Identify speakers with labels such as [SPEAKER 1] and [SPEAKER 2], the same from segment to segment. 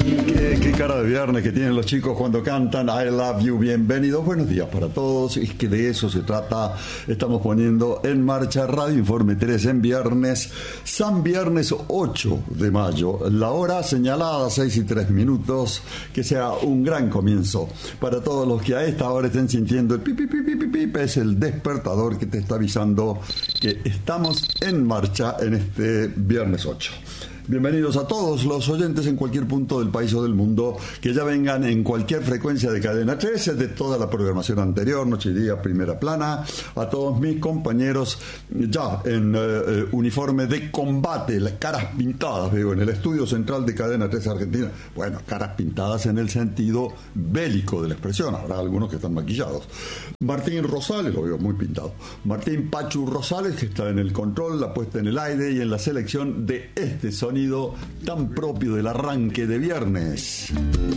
[SPEAKER 1] Qué cara de viernes que tienen los chicos cuando cantan I Love You. Bienvenidos, buenos días para todos. Es que de eso se trata. Estamos poniendo en marcha Radio Informe 3 en viernes, San Viernes 8 de mayo. La hora señalada, 6:03. Que sea un gran comienzo para todos los que a esta hora estén sintiendo el pip, pip, pip, pip, pip. Es el despertador que te está avisando que estamos en marcha en este viernes 8. Bienvenidos a todos los oyentes en cualquier punto del país o del mundo que ya vengan en cualquier frecuencia de Cadena 13, de toda la programación anterior, Noche y Día, Primera Plana, a todos mis compañeros ya en uniforme de combate, las caras pintadas, veo, en el estudio central de Cadena 13 Argentina. Bueno, caras pintadas en el sentido bélico de la expresión, habrá algunos que están maquillados. Martín Rosales, lo veo muy pintado. Martín Pachu Rosales, que está en el control, la puesta en el aire y en la selección de este sonido tan propio del arranque de viernes.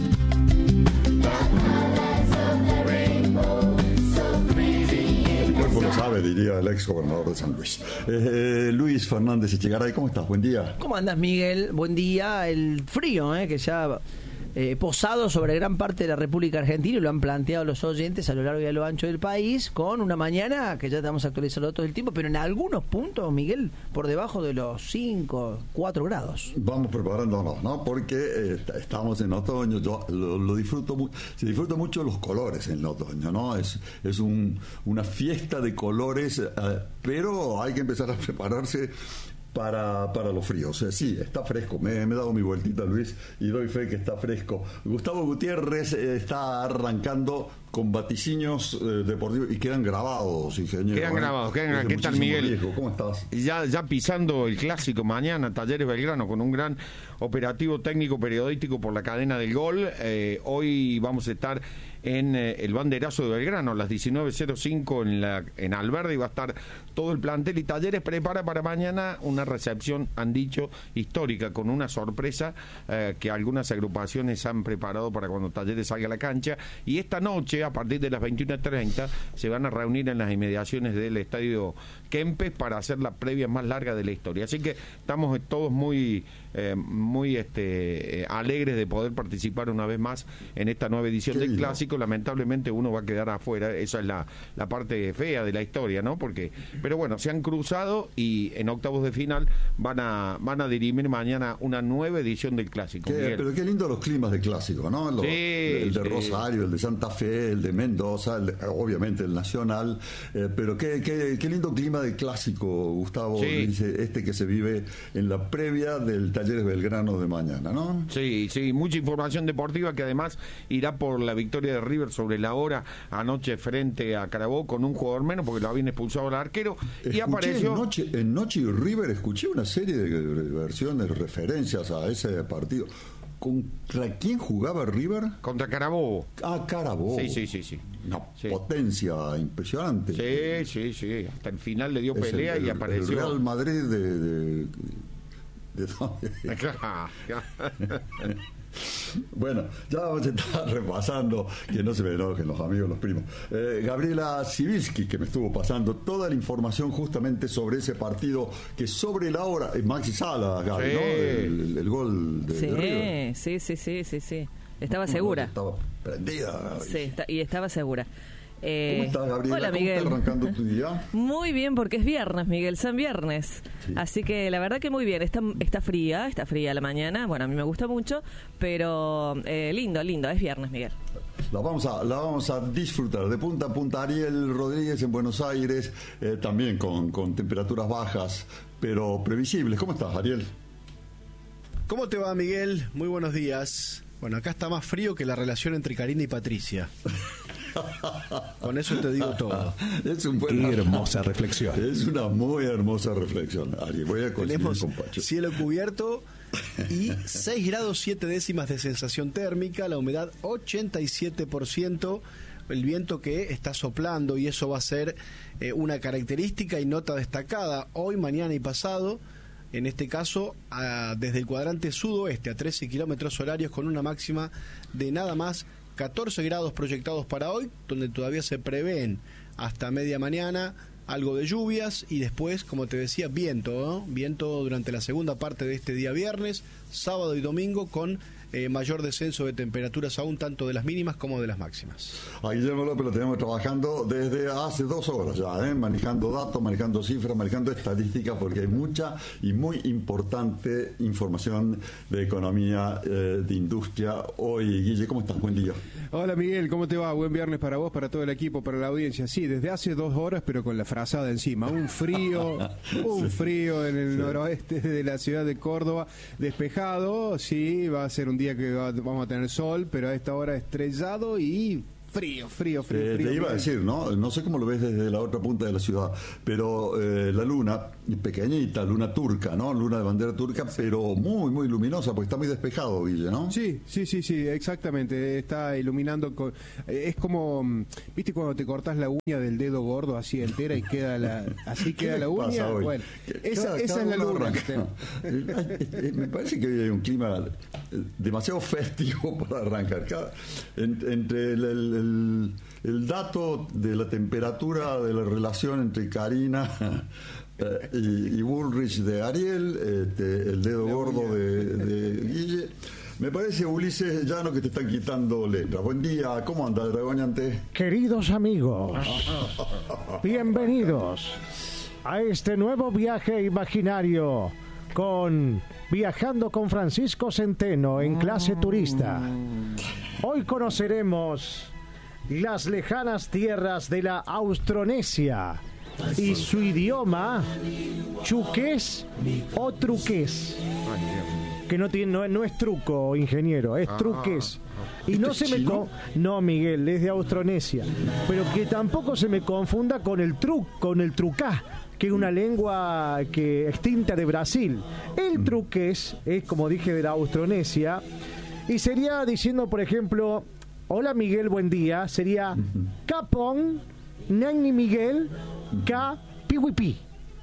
[SPEAKER 1] El cuerpo lo sabe, diría el ex gobernador de San Luis. Luis Fernández Echegaray, ¿cómo estás? Buen día.
[SPEAKER 2] ¿Cómo andas, Miguel? Buen día. El frío, que ya posado sobre gran parte de la República Argentina, y lo han planteado los oyentes a lo largo y a lo ancho del país, con una mañana que ya estamos actualizando todo el tiempo, pero en algunos puntos, Miguel, por debajo de los 5, 4 grados.
[SPEAKER 1] Vamos preparándonos, ¿no? Porque estamos en otoño. Yo lo disfruto mucho. Se disfruta mucho los colores en el otoño, ¿no? Es una fiesta de colores, pero hay que empezar a prepararse para los fríos. Sí, está fresco. Me he dado mi vueltita, Luis, y doy fe que está fresco. Gustavo Gutiérrez está arrancando con vaticinios deportivos y quedan grabados, ingeniero.
[SPEAKER 3] Quedan grabados. ¿Qué tal, Miguel?
[SPEAKER 1] Riesgo. ¿Cómo estás?
[SPEAKER 3] Ya pisando el clásico mañana, Talleres Belgrano, con un gran operativo técnico periodístico por la cadena del gol. Hoy vamos a estar en el banderazo de Belgrano a las 19:05 en Alberdi. Va a estar todo el plantel, y Talleres prepara para mañana una recepción, han dicho, histórica, con una sorpresa que algunas agrupaciones han preparado para cuando Talleres salga a la cancha. Y esta noche, a partir de las 21:30, se van a reunir en las inmediaciones del estadio Kempes para hacer la previa más larga de la historia. Así que estamos todos muy alegres de poder participar una vez más en esta nueva edición del Clásico. Lamentablemente uno va a quedar afuera, esa es la parte fea de la historia, ¿no? Pero bueno, se han cruzado y en octavos de final van a dirimir mañana una nueva edición del Clásico.
[SPEAKER 1] Pero qué lindo los climas de Clásico, ¿no? El de Rosario, el de Santa Fe, el de Mendoza, obviamente el Nacional, pero qué lindo clima de Clásico, Gustavo, dice que se vive en la previa del Talleres Belgrano de mañana, ¿no? Sí,
[SPEAKER 3] mucha información deportiva que además irá por la victoria de River sobre la hora anoche frente a Carabobo, con un jugador menos porque lo habían expulsado al arquero. Y apareció
[SPEAKER 1] en Noche y River, escuché una serie de versiones, referencias a ese partido. ¿Contra quién jugaba River?
[SPEAKER 3] Contra Carabobo.
[SPEAKER 1] Carabobo.
[SPEAKER 3] Sí.
[SPEAKER 1] Una potencia impresionante.
[SPEAKER 3] Sí. Hasta el final le dio pelea y apareció.
[SPEAKER 1] El Real Madrid de Bueno, ya vamos a estar repasando, que no se me enojen los amigos, los primos. Gabriela Sibilski, que me estuvo pasando toda la información justamente sobre ese partido, que sobre la hora, Maxi Sala, Gaby, ¿no? El gol de River.
[SPEAKER 4] Sí. Estaba segura.
[SPEAKER 1] Estaba prendida.
[SPEAKER 4] Sí, y estaba segura.
[SPEAKER 1] ¿Cómo estás, Gabriela?
[SPEAKER 4] Hola,
[SPEAKER 1] ¿Cómo
[SPEAKER 4] Miguel.
[SPEAKER 1] está arrancando tu día?
[SPEAKER 4] Muy bien, porque es viernes, Miguel, San Viernes. Sí. Así que la verdad que muy bien. Está fría la mañana. Bueno, a mí me gusta mucho, pero lindo, es viernes, Miguel.
[SPEAKER 1] La vamos a disfrutar de punta a punta. Ariel Rodríguez en Buenos Aires, también con temperaturas bajas, pero previsibles. ¿Cómo estás, Ariel?
[SPEAKER 5] ¿Cómo te va, Miguel? Muy buenos días. Bueno, acá está más frío que la relación entre Karina y Patricia. Con eso te digo todo.
[SPEAKER 6] Qué hermosa reflexión.
[SPEAKER 1] Es una muy hermosa reflexión, Ari. Voy a coincidir con Pacho.
[SPEAKER 5] Cielo cubierto y 6 grados 7 décimas de sensación térmica, la humedad 87%, el viento que está soplando, y eso va a ser una característica y nota destacada hoy, mañana y pasado. En este caso, desde el cuadrante sudoeste a 13 kilómetros horarios, con una máxima de nada más 14 grados proyectados para hoy, donde todavía se prevén hasta media mañana algo de lluvias, y después, como te decía, viento durante la segunda parte de este día viernes, sábado y domingo, con mayor descenso de temperaturas aún, tanto de las mínimas como de las máximas.
[SPEAKER 1] A Guillermo López lo tenemos trabajando desde hace 2 horas ya, manejando datos, manejando cifras, manejando estadísticas, porque hay mucha y muy importante información de economía, de industria. Hoy, Guille, ¿cómo estás? Buen día.
[SPEAKER 6] Hola Miguel, ¿cómo te va? Buen viernes para vos, para todo el equipo, para la audiencia. Sí, desde hace 2 horas, pero con la frazada encima. Un frío frío en el noroeste de la ciudad de Córdoba, despejado. Sí, va a ser un día que vamos a tener sol, pero a esta hora estrellado y frío.
[SPEAKER 1] Te iba a decir, no sé cómo lo ves desde la otra punta de la ciudad, pero la luna, pequeñita, luna turca, ¿no? Luna de bandera turca, pero muy, muy luminosa, porque está muy despejado, Guille, ¿no?
[SPEAKER 6] Sí, exactamente, está iluminando, es como, ¿viste cuando te cortas la uña del dedo gordo así entera y queda la uña? Bueno, esa es la luna.
[SPEAKER 1] Me parece que hoy hay un clima demasiado festivo para arrancar. Entre el dato de la temperatura de la relación entre Karina y Bullrich de Ariel, el dedo gordo de Guille, me parece, Ulises Llano, que te están quitando letras. Buen día, ¿cómo anda, Dragoñante?
[SPEAKER 7] Queridos amigos, bienvenidos a este nuevo viaje imaginario con Viajando con Francisco Centeno en clase turista. Hoy conoceremos las lejanas tierras de la Austronesia y su idioma chuqués o truqués, que no es truco, ingeniero, es truqués. Y no se me no, Miguel, es de Austronesia, pero que tampoco se me confunda con el trucá, que es una lengua que extinta de Brasil. El truqués es, como dije, de la Austronesia, y sería diciendo, por ejemplo, hola Miguel, buen día, sería Capón, Nani Miguel, Ka, Piwipi.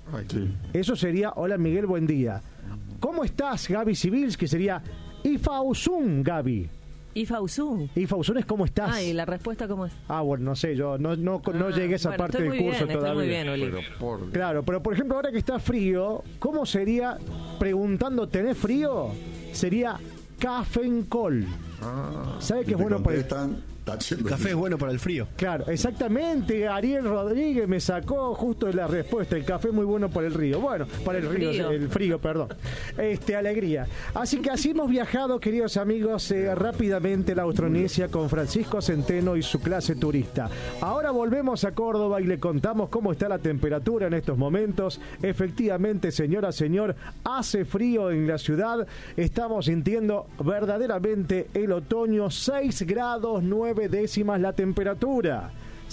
[SPEAKER 7] Eso sería hola Miguel, buen día. ¿Cómo estás, Gaby Civils? Que sería Ifausun, Gaby.
[SPEAKER 4] Ifausun
[SPEAKER 7] es ¿cómo estás?
[SPEAKER 4] ¿Y la respuesta cómo es?
[SPEAKER 7] Bueno, no sé, yo no llegué a esa parte del curso todavía.
[SPEAKER 4] Está muy bien, Oli.
[SPEAKER 7] Claro, pero por ejemplo, ahora que está frío, ¿cómo sería, preguntando, ¿tenés frío? Sería cafencol. ¿Sabe qué es bueno para
[SPEAKER 5] el café? Es bueno para el frío.
[SPEAKER 7] Claro, exactamente. Ariel Rodríguez me sacó justo la respuesta. El café es muy bueno para el río. Bueno, para el frío, perdón. Alegría. Así que así hemos viajado, queridos amigos, rápidamente a la Austronesia con Francisco Centeno y su clase turista. Ahora volvemos a Córdoba y le contamos cómo está la temperatura en estos momentos. Efectivamente, señora, señor, hace frío en la ciudad. Estamos sintiendo verdaderamente el otoño. 6 grados 9 décimas la temperatura,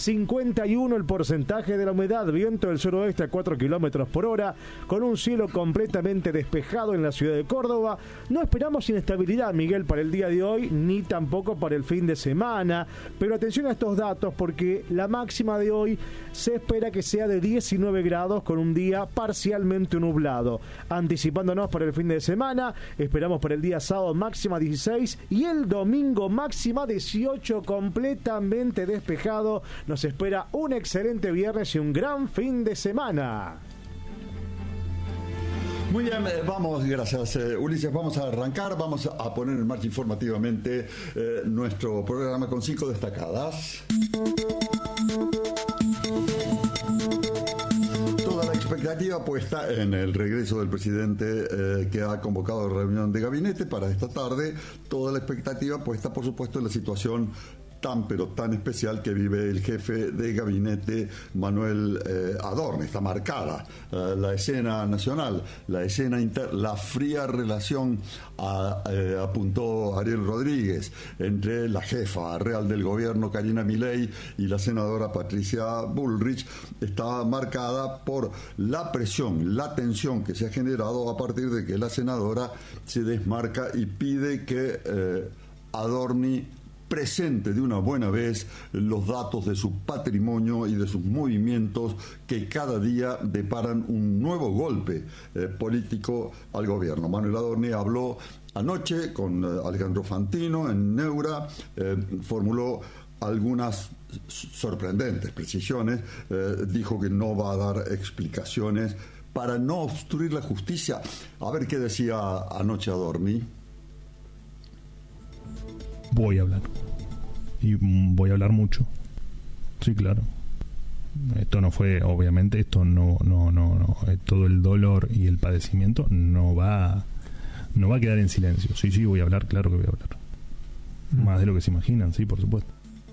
[SPEAKER 7] 51 el porcentaje de la humedad, viento del suroeste a 4 kilómetros por hora, con un cielo completamente despejado en la ciudad de Córdoba. No esperamos inestabilidad, Miguel, para el día de hoy, ni tampoco para el fin de semana, pero atención a estos datos, porque la máxima de hoy se espera que sea de 19 grados con un día parcialmente nublado. Anticipándonos para el fin de semana, esperamos para el día sábado máxima 16 y el domingo máxima 18, completamente despejado. Nos espera un excelente viernes y un gran fin de semana.
[SPEAKER 1] Muy bien, vamos, gracias Ulises, vamos a arrancar, vamos a poner en marcha informativamente nuestro programa con 5 destacadas. Toda la expectativa puesta en el regreso del presidente que ha convocado reunión de gabinete para esta tarde, toda la expectativa puesta, por supuesto, en la situación pero tan especial que vive el jefe de gabinete, Manuel Adorni. Está marcada la escena nacional, la escena la fría relación, apuntó Ariel Rodríguez, entre la jefa real del gobierno, Karina Milei, y la senadora Patricia Bullrich. Está marcada por la presión, la tensión que se ha generado a partir de que la senadora se desmarca y pide que Adorni presente de una buena vez los datos de su patrimonio y de sus movimientos que cada día deparan un nuevo golpe político al gobierno. Manuel Adorni habló anoche con Alejandro Fantino en Neura, formuló algunas sorprendentes precisiones, dijo que no va a dar explicaciones para no obstruir la justicia. A ver qué decía anoche Adorni.
[SPEAKER 8] voy a hablar. Y voy a hablar mucho. Sí, claro. Esto no fue, obviamente, esto no, todo el dolor y el padecimiento no va a quedar en silencio. Sí, voy a hablar, claro que voy a hablar. Más de lo que se imaginan, sí, por supuesto.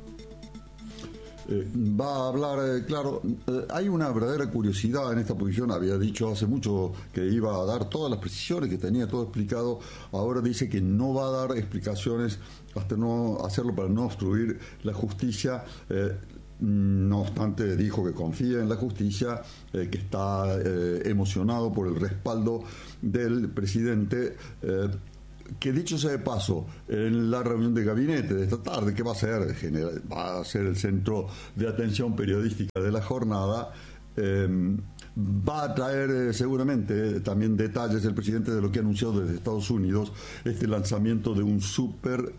[SPEAKER 1] Va a hablar, claro, hay una verdadera curiosidad en esta posición. Había dicho hace mucho que iba a dar todas las precisiones, que tenía todo explicado. Ahora dice que no va a dar explicaciones hasta no hacerlo para no obstruir la justicia. No obstante, dijo que confía en la justicia, que está emocionado por el respaldo del presidente. Que dicho sea de paso, en la reunión de gabinete de esta tarde, que va a ser el centro de atención periodística de la jornada, va a traer seguramente también detalles el presidente de lo que ha anunciado desde Estados Unidos, este lanzamiento de un super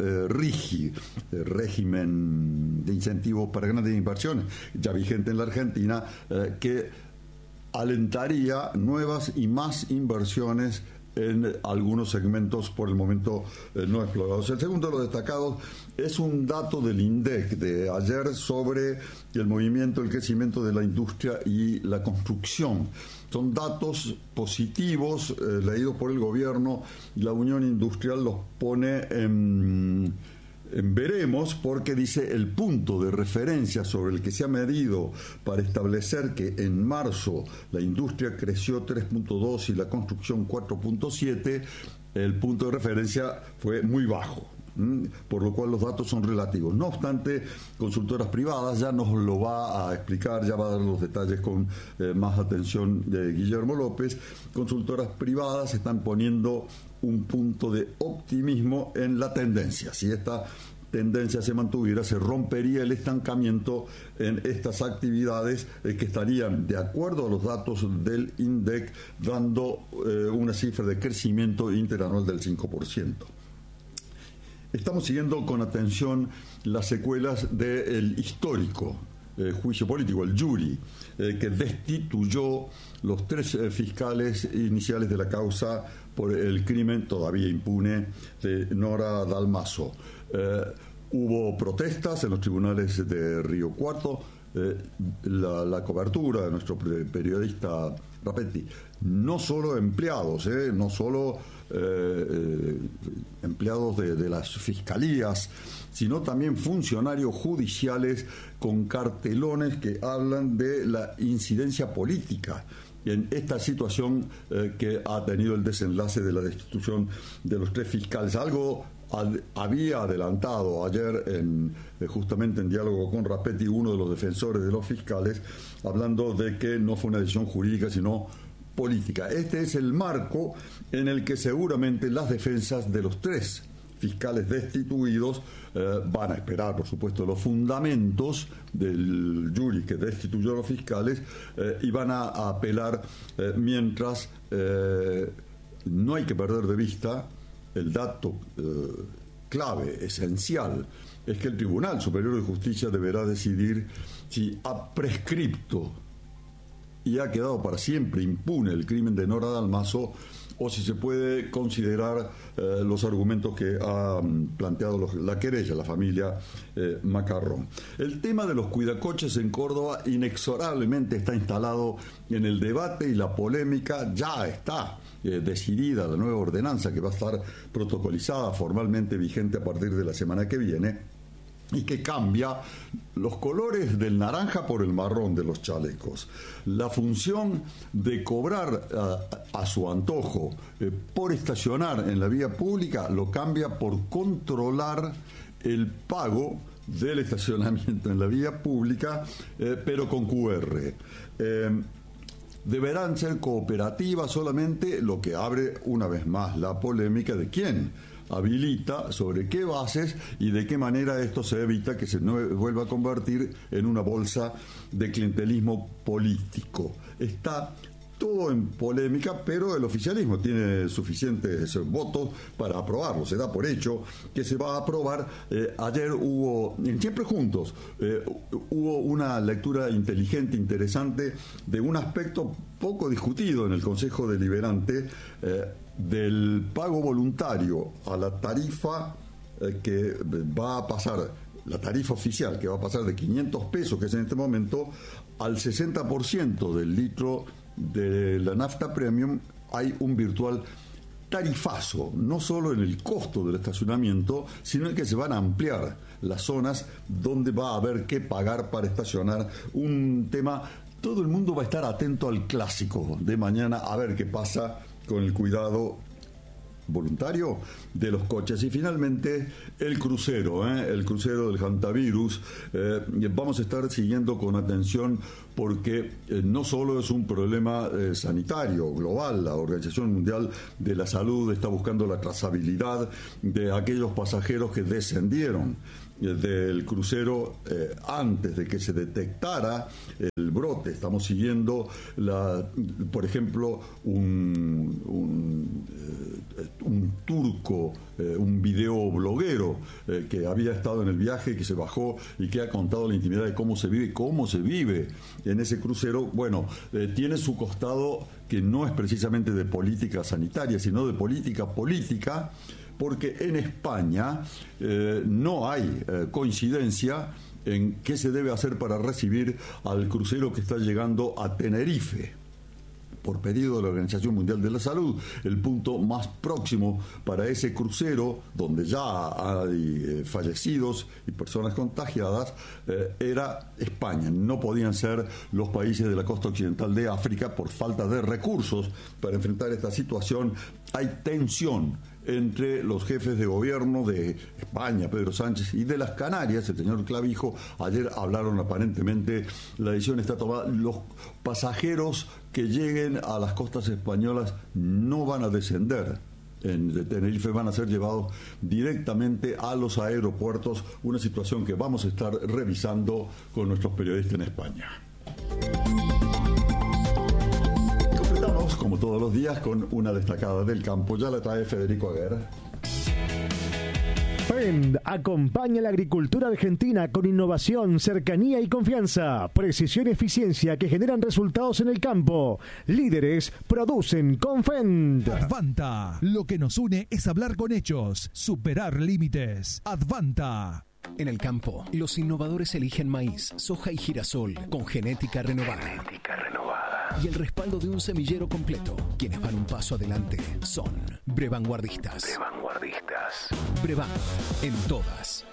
[SPEAKER 1] régimen de incentivos para grandes inversiones, ya vigente en la Argentina, que alentaría nuevas y más inversiones en algunos segmentos por el momento no explorados. El segundo de los destacados es un dato del INDEC de ayer sobre el movimiento, el crecimiento de la industria y la construcción. Son datos positivos leídos por el gobierno. La Unión Industrial los pone en veremos, porque dice el punto de referencia sobre el que se ha medido para establecer que en marzo la industria creció 3.2 y la construcción 4.7, el punto de referencia fue muy bajo, por lo cual los datos son relativos. No obstante, consultoras privadas, ya nos lo va a explicar, ya va a dar los detalles con más atención de Guillermo López. Consultoras privadas están poniendo un punto de optimismo en la tendencia. Si esta tendencia se mantuviera, se rompería el estancamiento en estas actividades que estarían, de acuerdo a los datos del INDEC, dando una cifra de crecimiento interanual del 5%. Estamos siguiendo con atención las secuelas del histórico juicio político, el jury, que destituyó los 3 fiscales iniciales de la causa por el crimen todavía impune de Nora Dalmaso. Hubo protestas en los tribunales de Río Cuarto. La cobertura de nuestro periodista Rapetti, no solo empleados, no solo empleados de las fiscalías, sino también funcionarios judiciales con cartelones que hablan de la incidencia política en esta situación que ha tenido el desenlace de la destitución de los 3 fiscales. Algo había adelantado ayer justamente en diálogo con Rapetti, uno de los defensores de los fiscales, hablando de que no fue una decisión jurídica sino política. Este es el marco en el que seguramente las defensas de los 3 fiscales destituidos van a esperar, por supuesto, los fundamentos del jury que destituyó a los fiscales y van a apelar mientras. No hay que perder de vista el dato clave, esencial, es que el Tribunal Superior de Justicia deberá decidir si ha prescripto y ha quedado para siempre impune el crimen de Nora Dalmaso, o si se puede considerar los argumentos que ha planteado la querella, la familia Macarrón. El tema de los cuidacoches en Córdoba inexorablemente está instalado en el debate y la polémica. Ya está decidida la nueva ordenanza que va a estar protocolizada, formalmente vigente a partir de la semana que viene, y que cambia los colores del naranja por el marrón de los chalecos. La función de cobrar a su antojo por estacionar en la vía pública lo cambia por controlar el pago del estacionamiento en la vía pública, pero con QR. Deberán ser cooperativas solamente, lo que abre una vez más la polémica de quién habilita, sobre qué bases y de qué manera esto se evita que se vuelva a convertir en una bolsa de clientelismo político. Está todo en polémica, pero el oficialismo tiene suficientes votos para aprobarlo. Se da por hecho que se va a aprobar. Ayer hubo, Siempre Juntos, hubo una lectura inteligente, interesante, de un aspecto poco discutido en el Consejo Deliberante, del pago voluntario a la tarifa que va a pasar, la tarifa oficial, que va a pasar de 500 pesos, que es en este momento, al 60% del litro de la nafta premium, hay un virtual tarifazo, no solo en el costo del estacionamiento, sino en que se van a ampliar las zonas donde va a haber que pagar para estacionar. Un tema, todo el mundo va a estar atento al clásico de mañana, a ver qué pasa con el cuidado voluntario de los coches. Y finalmente el crucero del hantavirus, vamos a estar siguiendo con atención porque no solo es un problema sanitario global, la Organización Mundial de la Salud está buscando la trazabilidad de aquellos pasajeros que descendieron del crucero antes de que se detectara el brote. Estamos siguiendo, por ejemplo, un turco, un videobloguero que había estado en el viaje, que se bajó y que ha contado la intimidad de cómo se vive en ese crucero. Bueno, tiene su costado que no es precisamente de política sanitaria, sino de política, porque en España no hay coincidencia en qué se debe hacer para recibir al crucero que está llegando a Tenerife, por pedido de la Organización Mundial de la Salud. El punto más próximo para ese crucero, donde ya hay fallecidos y personas contagiadas, era España. No podían ser los países de la costa occidental de África por falta de recursos para enfrentar esta situación. Hay tensión entre los jefes de gobierno de España, Pedro Sánchez, y de las Canarias, el señor Clavijo. Ayer hablaron, aparentemente la decisión está tomada. Los pasajeros que lleguen a las costas españolas no van a descender en Tenerife, van a ser llevados directamente a los aeropuertos, una situación que vamos a estar revisando con nuestros periodistas en España. Como todos los días, con una destacada del campo. Ya la trae Federico Aguera.
[SPEAKER 7] Fend acompaña la agricultura argentina con innovación, cercanía y confianza, precisión y eficiencia que generan resultados en el campo. Líderes producen con Fend.
[SPEAKER 9] Advanta, lo que nos une es hablar con hechos, superar límites. Advanta.
[SPEAKER 10] En el campo, los innovadores eligen maíz, soja y girasol con genética renovada. Y el respaldo de un semillero completo. Quienes van un paso adelante son Brevanguardistas. Brevan, en todas.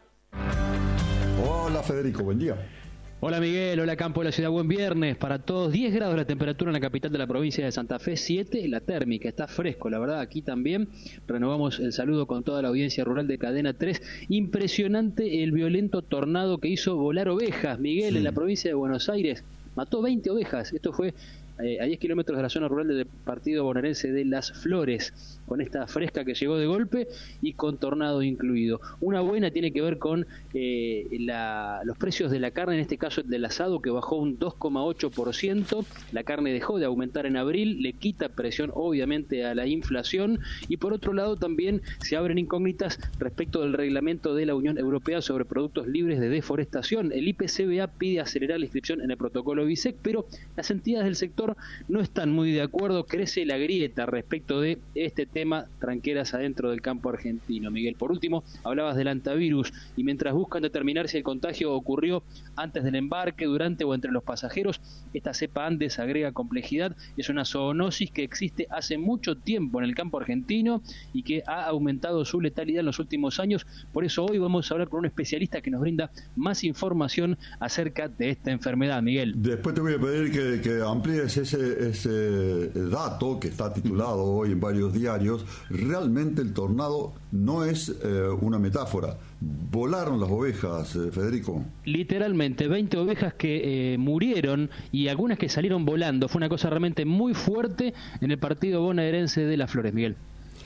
[SPEAKER 1] Hola Federico, buen día.
[SPEAKER 11] Hola Miguel, hola campo de la ciudad, buen viernes para todos. 10 grados la temperatura en la capital de la provincia de Santa Fe, 7 la térmica, está fresco, la verdad, aquí también. Renovamos el saludo con toda la audiencia rural de Cadena 3. Impresionante el violento tornado que hizo volar ovejas, Miguel, en la provincia de Buenos Aires. Mató 20 ovejas, esto fue a 10 kilómetros de la zona rural del partido bonaerense de Las Flores, con esta fresca que llegó de golpe y con tornado incluido. Una buena tiene que ver con los precios de la carne, en este caso del asado, que bajó un 2,8%. La carne dejó de aumentar en abril, le quita presión obviamente a la inflación, y por otro lado también se abren incógnitas respecto del reglamento de la Unión Europea sobre productos libres de deforestación. El IPCBA pide acelerar la inscripción en el protocolo BISEC, pero las entidades del sector no están muy de acuerdo. Crece la grieta respecto de este tema, tranqueras adentro del campo argentino. Miguel, por último, hablabas del hantavirus, y mientras buscan determinar si el contagio ocurrió antes del embarque, durante o entre los pasajeros, esta cepa Andes agrega complejidad. Es una zoonosis que existe hace mucho tiempo en el campo argentino y que ha aumentado su letalidad en los últimos años. Por eso hoy vamos a hablar con un especialista que nos brinda más información acerca de esta enfermedad, Miguel.
[SPEAKER 1] Después te voy a pedir que amplíes ese dato que está titulado hoy en varios diarios. Realmente el tornado no es una metáfora. Volaron las ovejas, Federico.
[SPEAKER 11] Literalmente, 20 ovejas que murieron y algunas que salieron volando. Fue una cosa realmente muy fuerte en el partido bonaerense de Las Flores, Miguel.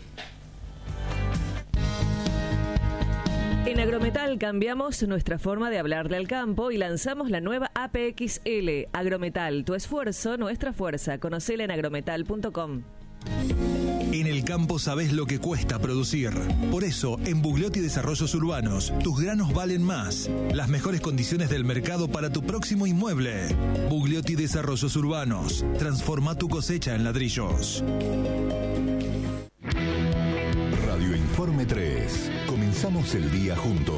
[SPEAKER 4] En Agrometal cambiamos nuestra forma de hablarle al campo y lanzamos la nueva APXL. Agrometal, tu esfuerzo, nuestra fuerza. Conocela en agrometal.com.
[SPEAKER 9] En el campo sabés lo que cuesta producir. Por eso, en Bugliotti Desarrollos Urbanos, tus granos valen más. Las mejores condiciones del mercado para tu próximo inmueble. Bugliotti Desarrollos Urbanos. Transforma tu cosecha en ladrillos.
[SPEAKER 10] Radio Informe 3. Comenzó
[SPEAKER 9] Comenzamos el día juntos.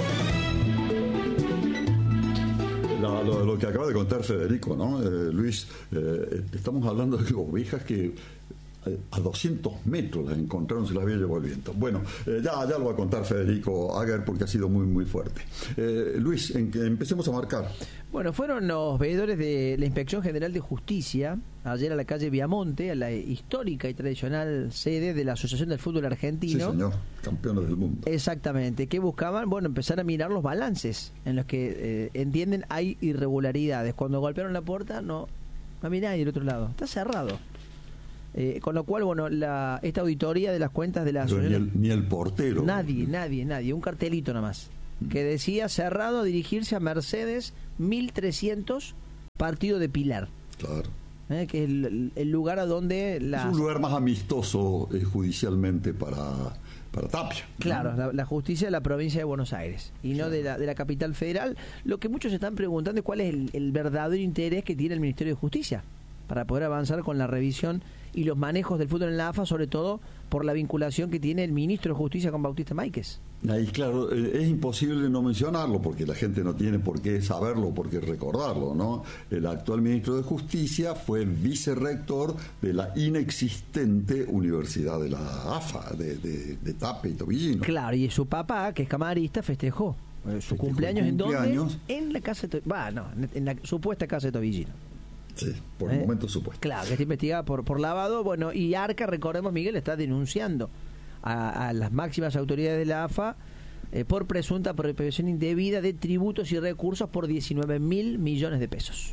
[SPEAKER 1] Lo que acaba de contar Federico, ¿no? Luis, estamos hablando de ovejas que a 200 metros las encontraron, se las había llevado el viento. Bueno, ya lo va a contar Federico Aguer porque ha sido muy, muy fuerte. Luis, empecemos a marcar.
[SPEAKER 2] Bueno, fueron los veedores de la Inspección General de Justicia ayer a la calle Viamonte, a la histórica y tradicional sede de la Asociación del Fútbol Argentino.
[SPEAKER 1] Sí, señor, campeones del mundo.
[SPEAKER 2] Exactamente, que buscaban, empezar a mirar los balances en los que entienden hay irregularidades. Cuando golpearon la puerta, no había nadie del otro lado, está cerrado. Con lo cual, esta auditoría de las cuentas de la asociación...
[SPEAKER 1] Ni el portero.
[SPEAKER 2] Nadie, un cartelito nada más, que decía cerrado a dirigirse a Mercedes 1300, partido de Pilar.
[SPEAKER 1] Claro.
[SPEAKER 2] Que es el lugar a donde...
[SPEAKER 1] Es un lugar más amistoso judicialmente para Tapia.
[SPEAKER 2] Claro, ¿no? la justicia de la provincia de Buenos Aires y no de la capital federal. Lo que muchos se están preguntando es cuál es el verdadero interés que tiene el Ministerio de Justicia para poder avanzar con la revisión y los manejos del fútbol en la AFA, sobre todo por la vinculación que tiene el ministro de Justicia con Bautista Máiquez.
[SPEAKER 1] Ahí, claro, es imposible no mencionarlo porque la gente no tiene por qué saberlo, por qué recordarlo, ¿no? El actual ministro de Justicia fue vicerrector de la inexistente Universidad de la AFA, de Tape y Tobillino.
[SPEAKER 2] Claro, y su papá, que es camarista, festejó su cumpleaños. ¿En dónde? En la casa de en la supuesta casa de Tobillino.
[SPEAKER 1] Sí, por el momento supuesto.
[SPEAKER 2] Claro, que está investigada por lavado. Bueno, y Arca, recordemos, Miguel, está denunciando a las máximas autoridades de la AFA por presunta apropiación indebida de tributos y recursos por 19.000 millones de pesos.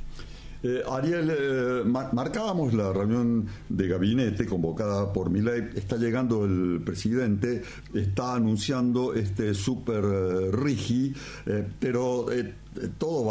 [SPEAKER 1] Ariel, marcábamos la reunión de gabinete convocada por Milei. Está llegando el presidente, está anunciando este super rigi, pero todo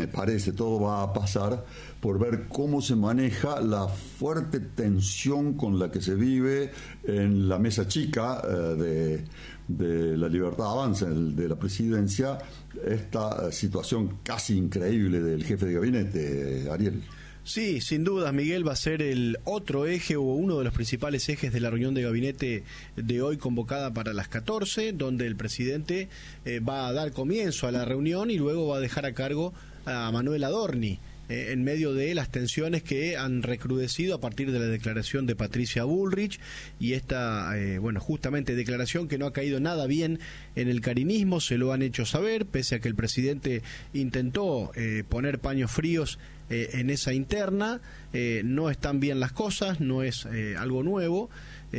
[SPEAKER 1] va a pasar por ver cómo se maneja la fuerte tensión con la que se vive en la mesa chica de la Libertad Avanza, de la presidencia, esta situación casi increíble del jefe de gabinete, Ariel.
[SPEAKER 5] Sí, sin dudas, Miguel, va a ser el otro eje o uno de los principales ejes de la reunión de gabinete de hoy convocada para las 14, donde el presidente va a dar comienzo a la reunión y luego va a dejar a cargo a Manuel Adorni. En medio de las tensiones que han recrudecido a partir de la declaración de Patricia Bullrich y esta, justamente declaración que no ha caído nada bien en el carinismo, se lo han hecho saber, pese a que el presidente intentó poner paños fríos en esa interna. No están bien las cosas, no es algo nuevo.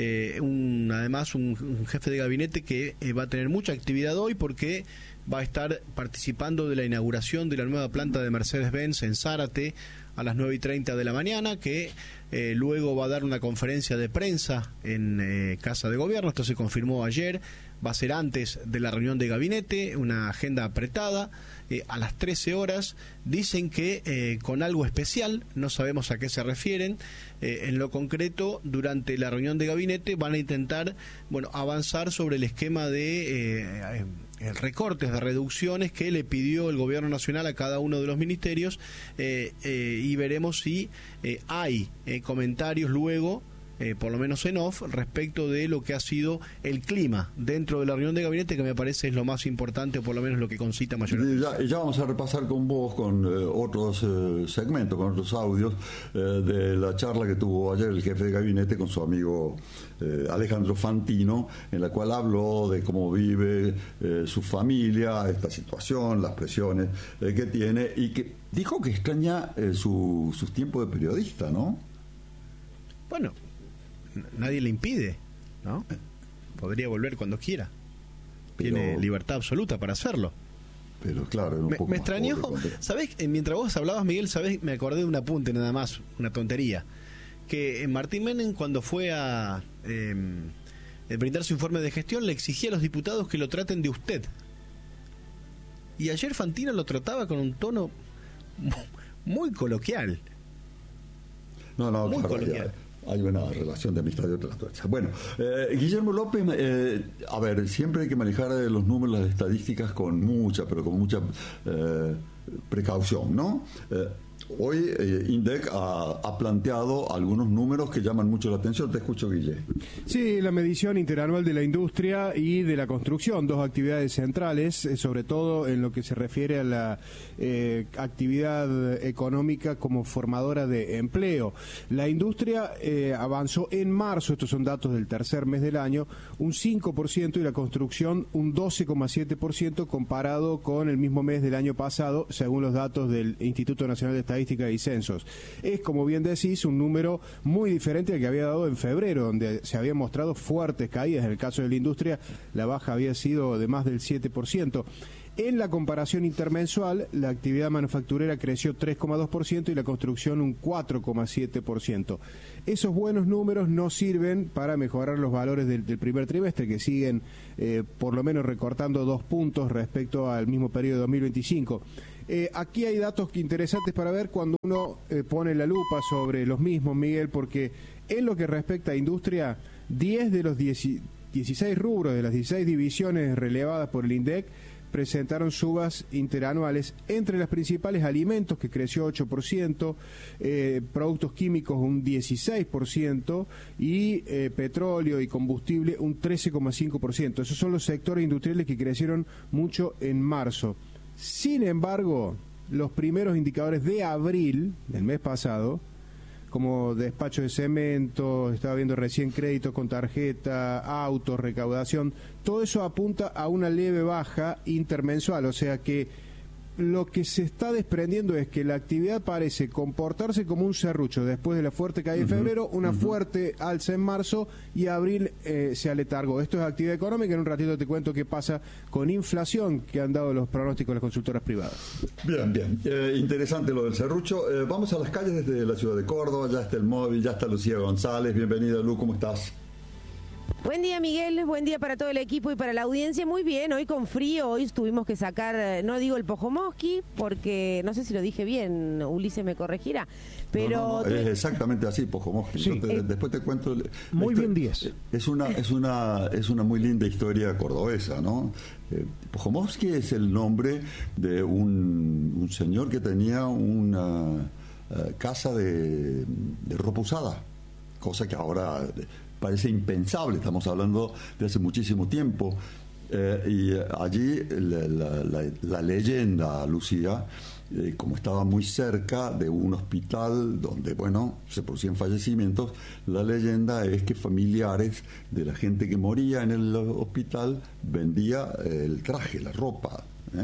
[SPEAKER 5] Además, un jefe de gabinete que va a tener mucha actividad hoy porque va a estar participando de la inauguración de la nueva planta de Mercedes-Benz en Zárate a las 9:30 de la mañana, que luego va a dar una conferencia de prensa en Casa de Gobierno. Esto se confirmó ayer, va a ser antes de la reunión de gabinete, una agenda apretada. A las 13 horas dicen que con algo especial, no sabemos a qué se refieren. En lo concreto, durante la reunión de gabinete van a intentar avanzar sobre el esquema de recortes, de reducciones que le pidió el gobierno nacional a cada uno de los ministerios, y veremos si hay comentarios luego, por lo menos en off, respecto de lo que ha sido el clima dentro de la reunión de gabinete, que me parece es lo más importante, o por lo menos lo que concita mayormente.
[SPEAKER 1] Ya vamos a repasar con vos, con otros segmentos, con otros audios, de la charla que tuvo ayer el jefe de gabinete con su amigo Alejandro Fantino, en la cual habló de cómo vive su familia, esta situación, las presiones que tiene, y que dijo que extraña sus tiempos de periodista, ¿no?
[SPEAKER 5] Bueno, nadie le impide, ¿no? Podría volver cuando quiera. Tiene libertad absoluta para hacerlo.
[SPEAKER 1] Pero claro,
[SPEAKER 5] me extrañó, ¿sabés? Mientras vos hablabas, Miguel, ¿sabés? Me acordé de un apunte nada más, una tontería. Que Martín Menem, cuando fue a brindar su informe de gestión, le exigía a los diputados que lo traten de usted. Y ayer Fantino lo trataba con un tono muy coloquial.
[SPEAKER 1] No,
[SPEAKER 5] muy
[SPEAKER 1] claro,
[SPEAKER 5] coloquial.
[SPEAKER 1] Hay una relación de amistad de otras cosas. Bueno, Guillermo López, a ver, siempre hay que manejar los números, las estadísticas con mucha precaución, ¿no? Hoy INDEC ha planteado algunos números que llaman mucho la atención. Te escucho, Guille.
[SPEAKER 6] Sí, la medición interanual de la industria y de la construcción, dos actividades centrales, sobre todo en lo que se refiere a la actividad económica como formadora de empleo. La industria avanzó en marzo, estos son datos del tercer mes del año, un 5% y la construcción un 12,7% comparado con el mismo mes del año pasado, según los datos del Instituto Nacional de Estadística y Censos. Es, como bien decís, un número muy diferente al que había dado en febrero, donde se habían mostrado fuertes caídas. En el caso de la industria, la baja había sido de más del 7%. En la comparación intermensual, la actividad manufacturera creció 3,2% y la construcción un 4,7%. Esos buenos números no sirven para mejorar los valores del primer trimestre, que siguen por lo menos recortando 2 puntos respecto al mismo periodo de 2025. Aquí hay datos interesantes para ver cuando uno pone la lupa sobre los mismos, Miguel, porque en lo que respecta a industria, 10 de los 16 rubros de las 16 divisiones relevadas por el INDEC presentaron subas interanuales, entre las principales alimentos, que creció 8%, productos químicos un 16% y petróleo y combustible un 13,5%. Esos son los sectores industriales que crecieron mucho en marzo. Sin embargo, los primeros indicadores de abril, del mes pasado, como despacho de cemento, estaba viendo recién créditos con tarjeta, autos, recaudación, todo eso apunta a una leve baja intermensual, o sea que lo que se está desprendiendo es que la actividad parece comportarse como un serrucho después de la fuerte caída de febrero, una fuerte alza en marzo y abril se aletargó. Esto es actividad económica, en un ratito te cuento qué pasa con inflación que han dado los pronósticos de las consultoras privadas.
[SPEAKER 1] Bien, bien. Interesante lo del serrucho. Vamos a las calles desde la ciudad de Córdoba, ya está el móvil, ya está Lucía González. Bienvenida, Lu, ¿cómo estás?
[SPEAKER 12] Buen día, Miguel, buen día para todo el equipo y para la audiencia. Muy bien, hoy con frío, hoy tuvimos que sacar, no digo el Pojomosqui, porque no sé si lo dije bien, Ulises me corregirá, pero...
[SPEAKER 1] No, es exactamente así, Pojomosqui.
[SPEAKER 7] Sí,
[SPEAKER 1] después te cuento...
[SPEAKER 7] Muy bien, 10.
[SPEAKER 1] Es una muy linda historia cordobesa, ¿no? Pojomosqui es el nombre de un señor que tenía una casa de ropa usada, cosa que ahora... parece impensable, estamos hablando de hace muchísimo tiempo. Y allí la leyenda, Lucía, como estaba muy cerca de un hospital donde, bueno, se producían fallecimientos, la leyenda es que familiares de la gente que moría en el hospital vendía el traje, la ropa.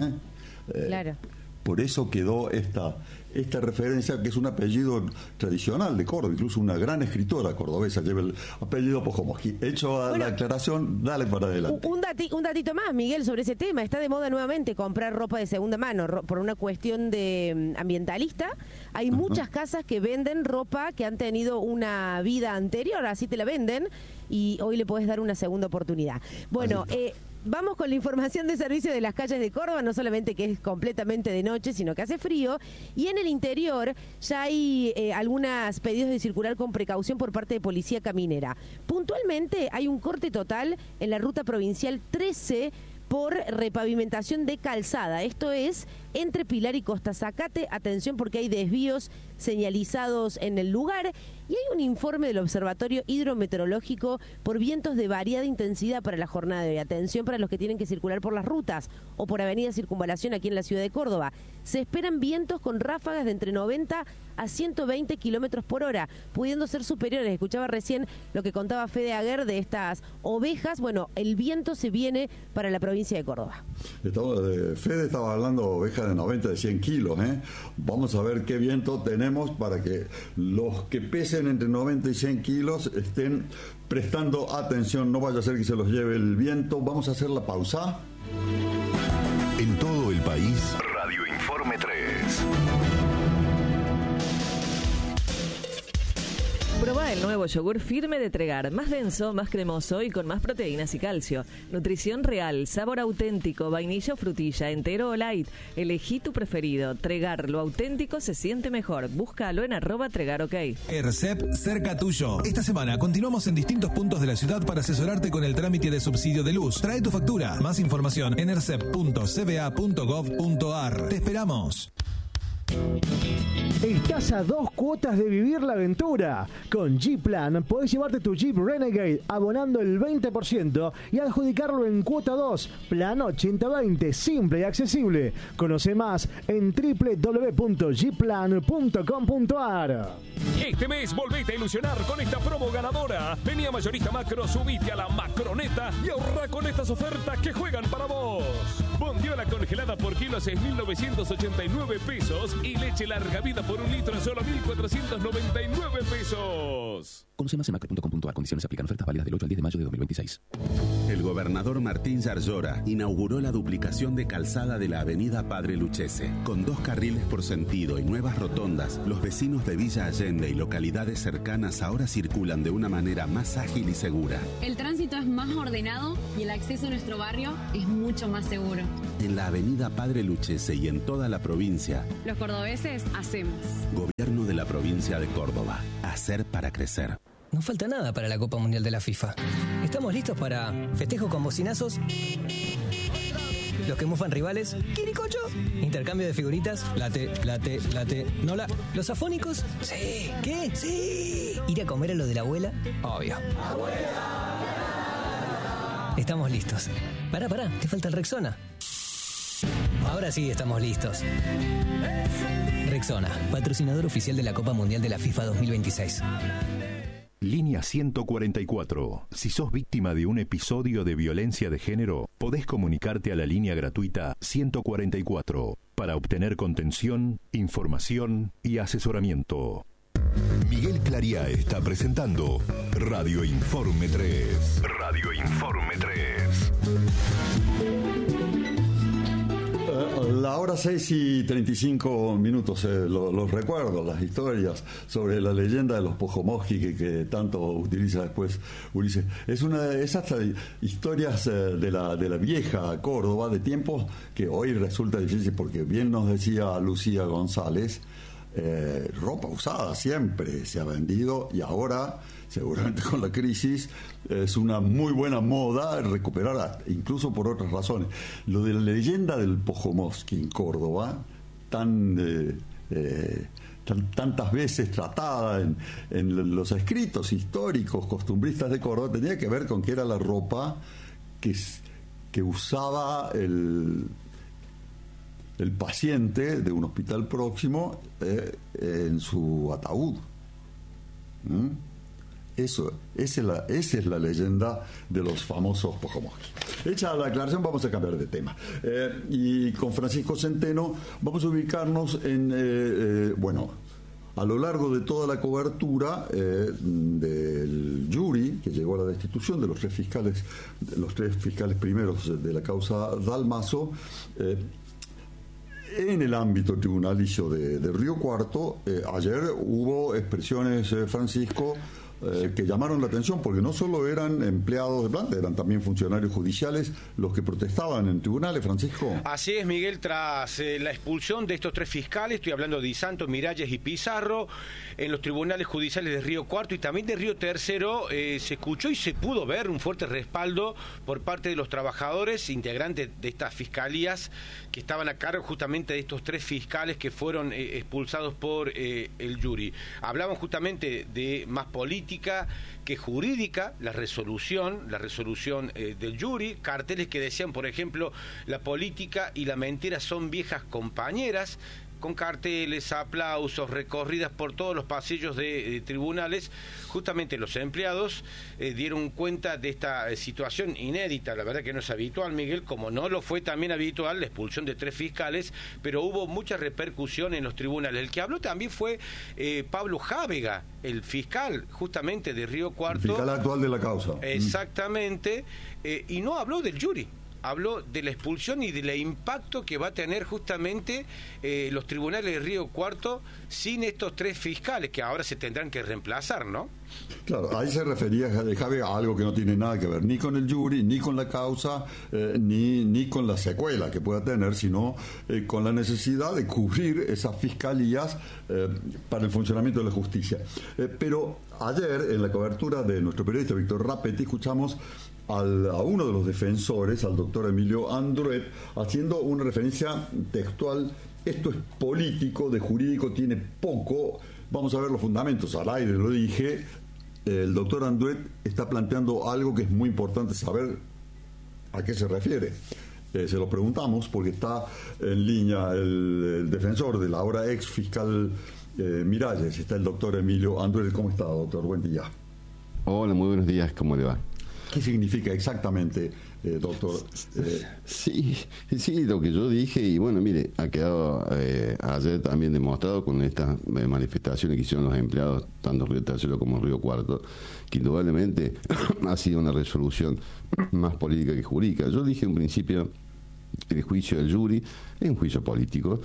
[SPEAKER 12] Claro.
[SPEAKER 1] Por eso quedó esta referencia, que es un apellido tradicional de Córdoba, incluso una gran escritora cordobesa lleva el apellido Pojomosqui. Hecho la aclaración, dale para adelante.
[SPEAKER 12] Un datito más, Miguel, sobre ese tema. Está de moda nuevamente comprar ropa de segunda mano por una cuestión de ambientalista. Hay muchas casas que venden ropa que han tenido una vida anterior, así te la venden, y hoy le podés dar una segunda oportunidad. Bueno, vamos con la información de servicio de las calles de Córdoba, no solamente que es completamente de noche, sino que hace frío. Y en el interior ya hay algunos pedidos de circular con precaución por parte de Policía Caminera. Puntualmente hay un corte total en la ruta provincial 13 por repavimentación de calzada. Esto es entre Pilar y Costa Zacate. Atención porque hay desvíos señalizados en el lugar. Y hay un informe del Observatorio Hidrometeorológico por vientos de variada intensidad para la jornada de hoy. Atención para los que tienen que circular por las rutas o por Avenida Circunvalación aquí en la ciudad de Córdoba. Se esperan vientos con ráfagas de entre 90 a 120 kilómetros por hora, pudiendo ser superiores. Escuchaba recién lo que contaba Fede Aguer de estas ovejas. Bueno, el viento se viene para la provincia de Córdoba.
[SPEAKER 1] Fede estaba hablando de ovejas de 90, de 100 kilos. Vamos a ver qué viento tenemos para que los que pesen entre 90 y 100 kilos estén prestando atención, no vaya a ser que se los lleve el viento. Vamos a hacer la pausa.
[SPEAKER 9] En todo el país, Radio Informe 3.
[SPEAKER 4] Probá el nuevo yogur firme de Tregar, más denso, más cremoso y con más proteínas y calcio. Nutrición real, sabor auténtico, vainilla o frutilla, entero o light. Elegí tu preferido. Tregar, lo auténtico se siente mejor. Búscalo en @tregarok.
[SPEAKER 9] ERCEP cerca tuyo. Esta semana continuamos en distintos puntos de la ciudad para asesorarte con el trámite de subsidio de luz. Trae tu factura. Más información en ercep.cba.gov.ar. Te esperamos.
[SPEAKER 7] Estás a 2 cuotas de vivir la aventura. Con G-Plan podés llevarte tu Jeep Renegade abonando el 20% y adjudicarlo en cuota 2. Plan 80-20, simple y accesible. Conoce más en www.gplan.com.ar.
[SPEAKER 13] Este mes volvete a ilusionar con esta promo ganadora. Vení a Mayorista Macro, subite a la Macroneta y ahorra con estas ofertas que juegan para vos. Bondiola congelada por kilo a 6.989 pesos y leche larga vida por 1 litro a solo 1.499 pesos.
[SPEAKER 14] Conoce más en macro.com.ar. Condiciones aplican. Ofertas válidas del 8 al 10 de mayo de 2026.
[SPEAKER 15] El gobernador Martín Yarlora inauguró la duplicación de calzada de la avenida Padre Lucchese. Con 2 carriles por sentido y nuevas rotondas, los vecinos de Villa Allende y localidades cercanas ahora circulan de una manera más ágil y segura.
[SPEAKER 16] El tránsito es más ordenado y el acceso a nuestro barrio es mucho más seguro.
[SPEAKER 15] En la avenida Padre Lucchese y en toda la provincia,
[SPEAKER 16] los cordobeses hacemos.
[SPEAKER 15] Gobierno de la provincia de Córdoba. Hacer para crecer.
[SPEAKER 17] No falta nada para la Copa Mundial de la FIFA. Estamos listos para festejo con bocinazos, los que mufan rivales, quiricocho, intercambio de figuritas, late, nola, los afónicos, sí, ¿qué? Sí, ir a comer a lo de la abuela, obvio. ¡Abuela! Estamos listos. Pará, te falta el Rexona. Ahora sí estamos listos. Rexona, patrocinador oficial de la Copa Mundial de la FIFA 2026.
[SPEAKER 18] Línea 144. Si sos víctima de un episodio de violencia de género, podés comunicarte a la línea gratuita 144 para obtener contención, información y asesoramiento.
[SPEAKER 19] Miguel Clariá está presentando Radio Informe 3. Radio Informe 3.
[SPEAKER 1] La hora 6:35, los recuerdos, las historias sobre la leyenda de los Pojomosqui que tanto utiliza después Ulises. Es hasta historias de la vieja Córdoba, de tiempos que hoy resulta difícil, porque bien nos decía Lucía González, ropa usada siempre se ha vendido y ahora, seguramente con la crisis, es una muy buena moda recuperar, incluso por otras razones. Lo de la leyenda del Pojomosqui en Córdoba, tantas veces tratada en los escritos históricos costumbristas de Córdoba, tenía que ver con que era la ropa que usaba el paciente de un hospital próximo en su ataúd. Esa es la leyenda de los famosos Pojomosqui. Hecha la aclaración, vamos a cambiar de tema. Y con Francisco Centeno vamos a ubicarnos a lo largo de toda la cobertura del jury que llegó a la destitución de los tres fiscales primeros de la causa Dalmazo. En el ámbito tribunalicio de Río Cuarto, ayer hubo expresiones, Francisco, que llamaron la atención, porque no solo eran empleados de planta, eran también funcionarios judiciales los que protestaban en tribunales, Francisco.
[SPEAKER 20] Así es, Miguel, tras la expulsión de estos tres fiscales, estoy hablando de Di Santo, Miralles y Pizarro, en los tribunales judiciales de Río Cuarto y también de Río Tercero, se escuchó y se pudo ver un fuerte respaldo por parte de los trabajadores integrantes de estas fiscalías que estaban a cargo justamente de estos tres fiscales que fueron expulsados por el jury. Hablaban justamente de más política que jurídica, la resolución del jury, carteles que decían, por ejemplo, la política y la mentira son viejas compañeras, con carteles, aplausos, recorridas por todos los pasillos de tribunales. Justamente los empleados dieron cuenta de esta situación inédita, la verdad que no es habitual, Miguel, como no lo fue también habitual la expulsión de tres fiscales, pero hubo mucha repercusión en los tribunales. El que habló también fue Pablo Jávega, el fiscal justamente de Río Cuarto.
[SPEAKER 1] El fiscal actual de la causa.
[SPEAKER 20] Exactamente, y no habló del jury. Habló de la expulsión y del impacto que va a tener justamente los tribunales de Río Cuarto sin estos tres fiscales que ahora se tendrán que reemplazar, ¿no?
[SPEAKER 1] Claro, ahí se refería Jávega a algo que no tiene nada que ver ni con el jury, ni con la causa, ni con la secuela que pueda tener, sino con la necesidad de cubrir esas fiscalías para el funcionamiento de la justicia. Pero ayer, en la cobertura de nuestro periodista Víctor Rapetti, escuchamos a uno de los defensores, al doctor Emilio Andruet, haciendo una referencia textual. Esto es político, de jurídico tiene poco. Vamos a ver los fundamentos. Al aire lo dije. El doctor Andruet está planteando algo que es muy importante saber a qué se refiere. Se lo preguntamos porque está en línea el defensor de la ahora ex fiscal Miralles. Está el doctor Emilio Andruet. ¿Cómo está, doctor? Buen día.
[SPEAKER 21] Hola, muy buenos días. ¿Cómo le va?
[SPEAKER 1] ¿Qué significa exactamente, doctor?
[SPEAKER 21] Sí, lo que yo dije, y bueno, mire, ha quedado ayer también demostrado con estas manifestaciones que hicieron los empleados, tanto en Río Tercero como en Río Cuarto, que indudablemente ha sido una resolución más política que jurídica. Yo dije en principio que el juicio del jury es un juicio político,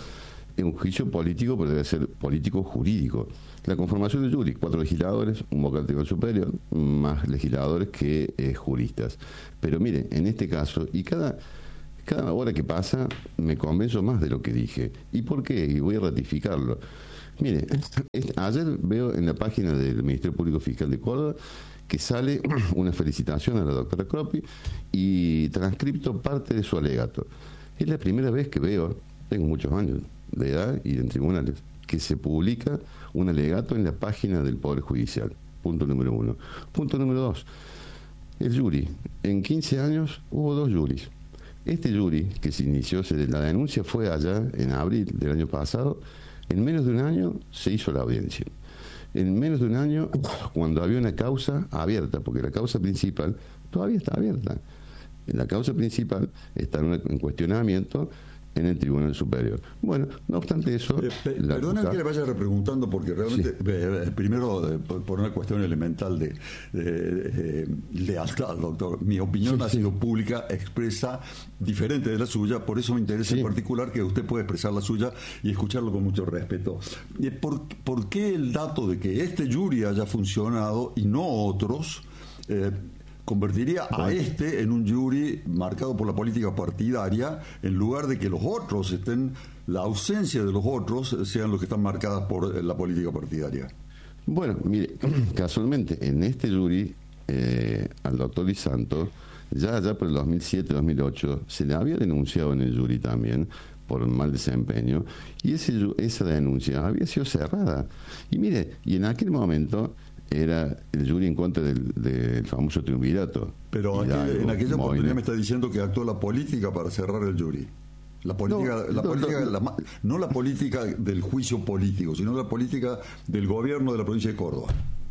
[SPEAKER 21] pero debe ser político-jurídico. La conformación del jury, 4 legisladores, un vocal tribunal superior, más legisladores que juristas. Pero mire, en este caso, y cada hora que pasa, me convenzo más de lo que dije. ¿Y por qué? Y voy a ratificarlo. Mire, ayer veo en la página del Ministerio Público Fiscal de Córdoba que sale una felicitación a la doctora Croppi y transcripto parte de su alegato. Es la primera vez que veo, tengo muchos años de edad y en tribunales, que se publica un alegato en la página del Poder Judicial. Punto número 1. Punto número 2. El jury. En 15 años hubo 2 juries. Este jury que se inició, la denuncia fue allá en abril del año pasado, en menos de un año se hizo la audiencia. En menos de un año, cuando había una causa abierta, porque la causa principal todavía está abierta. La causa principal está en cuestionamiento en el Tribunal Superior. Bueno, no obstante eso...
[SPEAKER 1] Perdona que le vaya repreguntando, porque realmente, primero, por una cuestión elemental de lealtad, doctor, mi opinión ha sido pública, expresa, diferente de la suya, por eso me interesa en particular que usted pueda expresar la suya y escucharlo con mucho respeto. ¿Por qué el dato de que este jury haya funcionado y no otros... convertiría a este en un jury marcado por la política partidaria, en lugar de que los otros la ausencia de los otros sean los que están marcadas por la política partidaria?
[SPEAKER 21] Bueno, mire, casualmente en este jury al doctor Di Santo, ya por el 2007-2008, se le había denunciado en el jury también por un mal desempeño, y esa denuncia había sido cerrada. Y mire, y en aquel momento... era el jury en contra del famoso triunvirato.
[SPEAKER 1] Pero en aquella oportunidad me está diciendo que actuó la política para cerrar el jury. La política, no la política del juicio político, sino la política del gobierno de la provincia de Córdoba.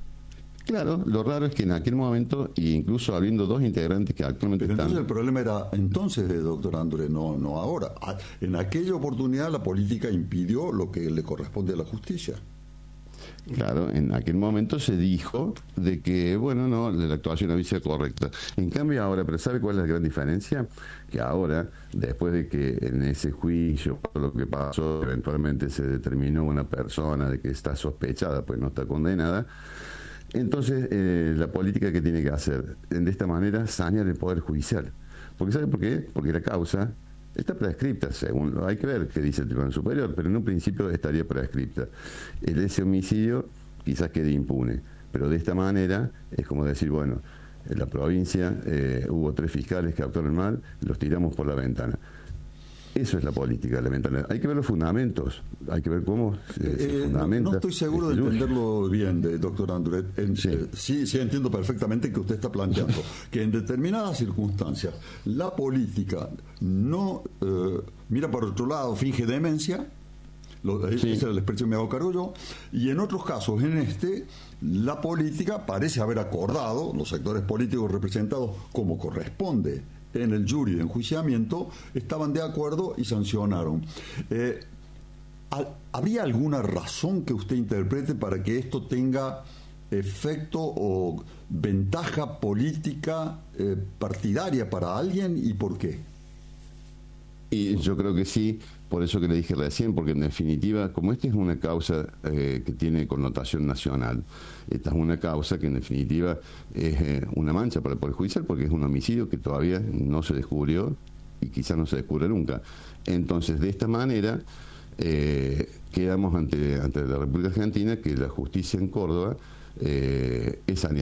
[SPEAKER 21] Claro, lo raro es que en aquel momento, e incluso habiendo 2 integrantes que actualmente
[SPEAKER 1] están... Entonces el problema era entonces, doctor André, no ahora. En aquella oportunidad la política impidió lo que le corresponde a la justicia.
[SPEAKER 21] Claro, en aquel momento se dijo de que, bueno, no, la actuación había sido correcta. En cambio ahora, pero ¿sabe cuál es la gran diferencia? Que ahora, después de que en ese juicio, lo que pasó, eventualmente se determinó una persona de que está sospechada, pues no está condenada, entonces la política que tiene que hacer, de esta manera, sanear el Poder Judicial. Porque ¿sabe por qué? Porque la causa... está prescripta, según hay que ver qué dice el Tribunal Superior, pero en un principio estaría prescripta. Ese homicidio quizás quede impune, pero de esta manera es como decir, bueno, en la provincia hubo 3 fiscales que actuaron mal, los tiramos por la ventana. Eso es la política, lamentablemente. Hay que ver los fundamentos, hay que ver cómo se fundamenta.
[SPEAKER 1] No estoy seguro de entenderlo bien, doctor Andruet. Sí, entiendo perfectamente que usted está planteando que en determinadas circunstancias la política no mira por otro lado, finge demencia, esa es la expresión que me hago cargo yo, y en otros casos, la política parece haber acordado, los sectores políticos representados como corresponde en el jury de enjuiciamiento, estaban de acuerdo y sancionaron. ¿Habría alguna razón que usted interprete para que esto tenga efecto o ventaja política partidaria para alguien, y por qué?
[SPEAKER 21] Y yo creo que sí, por eso que le dije recién, porque en definitiva, como esta es una causa que tiene connotación nacional, esta es una causa que en definitiva es una mancha para el Poder Judicial, porque es un homicidio que todavía no se descubrió y quizás no se descubre nunca. Entonces, de esta manera, quedamos ante la República Argentina que la justicia en Córdoba es saneada.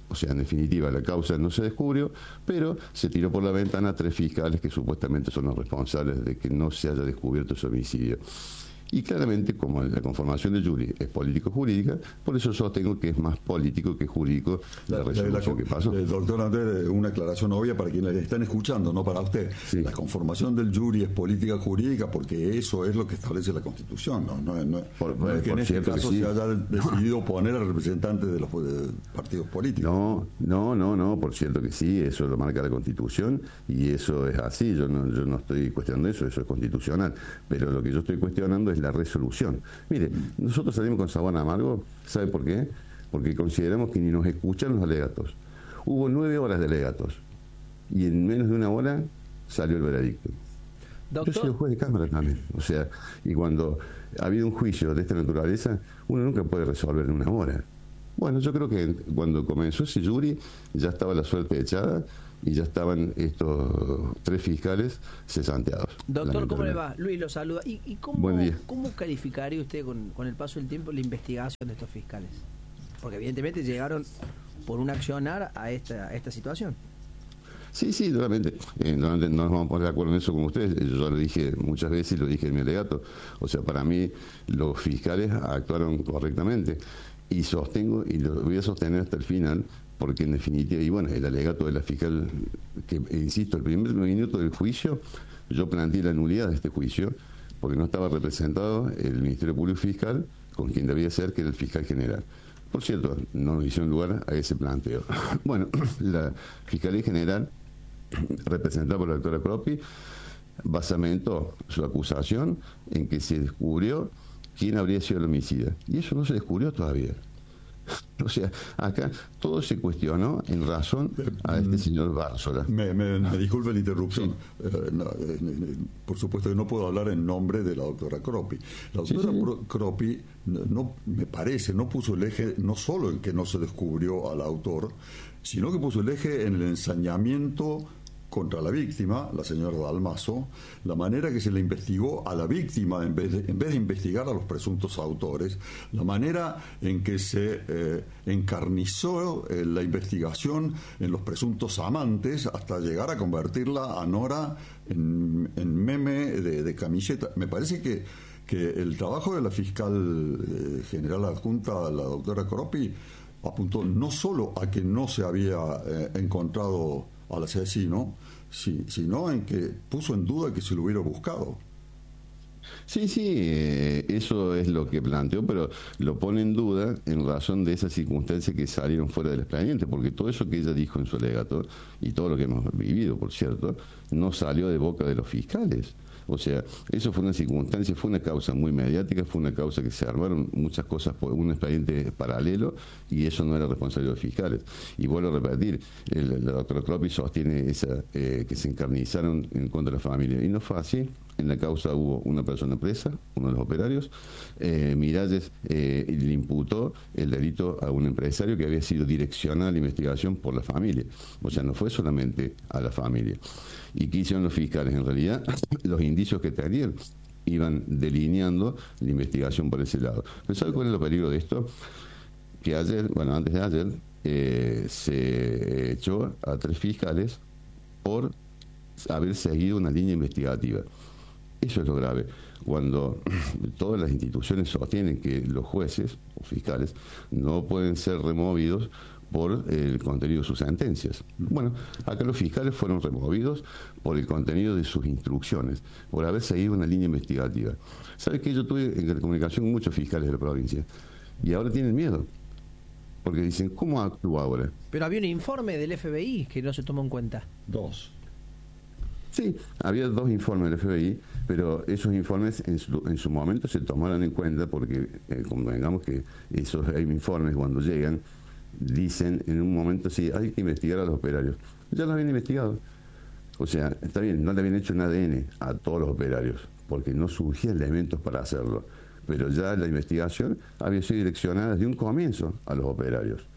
[SPEAKER 21] O sea, en definitiva, la causa no se descubrió, pero se tiró por la ventana 3 fiscales que supuestamente son los responsables de que no se haya descubierto ese homicidio. Y claramente, como la conformación del jury es político-jurídica, por eso sostengo que es más político que jurídico la resolución que pasó.
[SPEAKER 1] Doctor Andrés, una aclaración obvia para quienes le están escuchando, no para usted. Sí. La conformación del jury es política-jurídica porque eso es lo que establece la Constitución. No es que en este caso se haya decidido poner al representante de los partidos políticos.
[SPEAKER 21] No, por cierto que sí, eso lo marca la Constitución y eso es así. Yo no estoy cuestionando eso es constitucional. Pero lo que yo estoy cuestionando es la resolución. Mire, nosotros salimos con sabor amargo, ¿sabe por qué? Porque consideramos que ni nos escuchan los alegatos. Hubo 9 horas de alegatos y en menos de 1 hora salió el veredicto.
[SPEAKER 2] Doctor.
[SPEAKER 21] Yo soy el juez de cámara también. O sea, y cuando ha habido un juicio de esta naturaleza, uno nunca puede resolver en 1 hora. Bueno, yo creo que cuando comenzó ese jury ya estaba la suerte echada y ya estaban estos 3 fiscales cesanteados.
[SPEAKER 2] Doctor, ¿cómo le va? Luis lo saluda. ¿Y
[SPEAKER 21] Buen día.
[SPEAKER 2] cómo calificaría usted con el paso del tiempo la investigación de estos fiscales? Porque evidentemente llegaron por un accionar a esta situación.
[SPEAKER 21] Sí, realmente. No nos vamos a poner de acuerdo en eso con ustedes. Yo lo dije muchas veces y lo dije en mi alegato. O sea, para mí los fiscales actuaron correctamente. Y sostengo, y lo voy a sostener hasta el final, porque en definitiva, y bueno, el alegato de la fiscal, que insisto, el primer minuto del juicio, yo planteé la nulidad de este juicio, porque no estaba representado el Ministerio Público Fiscal con quien debía ser, que era el fiscal general. Por cierto, no nos hicieron lugar a ese planteo. Bueno, la Fiscalía General, representada por la doctora Croppi, basamentó su acusación en que se descubrió quién habría sido el homicida. Y eso no se descubrió todavía. O sea, acá todo se cuestionó en razón a este señor Bársola.
[SPEAKER 1] Me disculpe la interrupción. Sí. Por supuesto que no puedo hablar en nombre de la doctora Croppi. La doctora Croppi, me parece, no puso el eje no solo en que no se descubrió al autor, sino que puso el eje en el ensañamiento contra la víctima, la señora Dalmazo, la manera que se le investigó a la víctima en vez de investigar a los presuntos autores, la manera en que se encarnizó la investigación en los presuntos amantes hasta llegar a convertirla a Nora en meme de camiseta. Me parece que el trabajo de la fiscal general adjunta, la doctora Croppi, apuntó no solo a que no se había encontrado al asesino, sino en que puso en duda que se lo hubiera buscado.
[SPEAKER 21] Sí, eso es lo que planteó, pero lo pone en duda en razón de esas circunstancias que salieron fuera del expediente, porque todo eso que ella dijo en su alegato, y todo lo que hemos vivido, por cierto, no salió de boca de los fiscales. O sea, eso fue una circunstancia, fue una causa muy mediática, fue una causa que se armaron muchas cosas por un expediente paralelo y eso no era responsabilidad de los fiscales. Y vuelvo a repetir, la doctora Croppi sostiene que se encarnizaron en contra de la familia. Y no fue así. En la causa hubo una persona presa, uno de los operarios. Miralles le imputó el delito a un empresario que había sido direccionado a la investigación por la familia. O sea, no fue solamente a la familia. ¿Y qué hicieron los fiscales? En realidad, los indicios que tenían iban delineando la investigación por ese lado. ¿Pero sabe cuál es lo peligro de esto? Que antes de ayer, se echó a 3 fiscales por haber seguido una línea investigativa. Eso es lo grave. Cuando todas las instituciones sostienen que los jueces o fiscales no pueden ser removidos por el contenido de sus sentencias. Bueno, acá los fiscales fueron removidos por el contenido de sus instrucciones, por haber seguido una línea investigativa. ¿Sabe que yo tuve en comunicación con muchos fiscales de la provincia? Y ahora tienen miedo, porque dicen, ¿cómo actúa ahora?
[SPEAKER 2] Pero había un informe del FBI que no se tomó en cuenta.
[SPEAKER 1] 2.
[SPEAKER 21] Sí, había 2 informes del FBI, pero esos informes en su momento se tomaron en cuenta porque, convengamos que esos informes cuando llegan, dicen en un momento, sí, hay que investigar a los operarios. Ya los habían investigado. O sea, está bien, no le habían hecho un ADN a todos los operarios, porque no surgían elementos para hacerlo. Pero ya la investigación había sido direccionada desde un comienzo a los operarios.